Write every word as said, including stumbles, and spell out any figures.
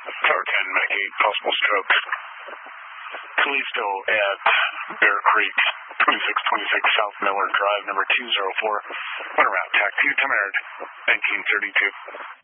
Tower ten, medicate possible stroke. Callisto at Bear Creek, twenty-six twenty-six South Miller Drive, number two zero four. Went around, T A C two, Temerid, nineteen thirty-two.